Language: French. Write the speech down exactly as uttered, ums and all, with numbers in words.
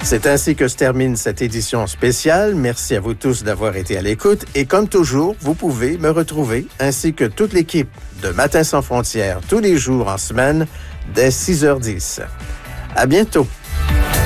C'est ainsi que se termine cette édition spéciale. Merci à vous tous d'avoir été à l'écoute. Et comme toujours, vous pouvez me retrouver, ainsi que toute l'équipe de Matin sans frontières, tous les jours en semaine, dès six heures dix. À bientôt.